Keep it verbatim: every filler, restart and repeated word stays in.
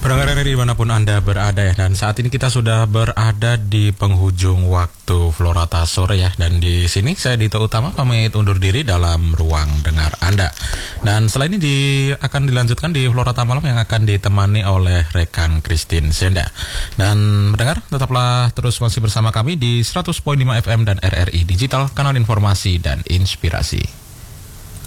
Pendengar R R I dimanapun Anda berada ya, dan saat ini kita sudah berada di penghujung waktu Florata sore ya, dan di sini saya Dito Utama pamit undur diri dalam ruang dengar Anda. Dan selain ini di, akan dilanjutkan di Florata malam yang akan ditemani oleh rekan Christine Senda. Dan pendengar tetaplah terus masih bersama kami di seratus koma lima F M dan R R I Digital, kanal informasi dan inspirasi.